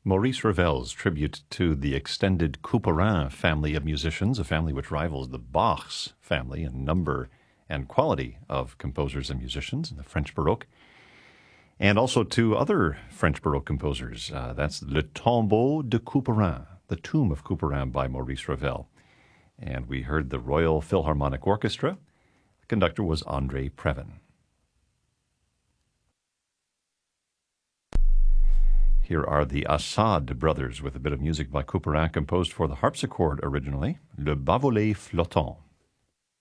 Maurice Ravel's tribute to the extended Couperin family of musicians, a family which rivals the Bach's family in number and quality of composers and musicians in the French Baroque, and also to other French Baroque composers. That's Le Tombeau de Couperin, The Tomb of Couperin by Maurice Ravel. And we heard the Royal Philharmonic Orchestra. The conductor was André Previn. Here are the Assad brothers with a bit of music by Couperin composed for the harpsichord originally, Le Bavolet Flottant.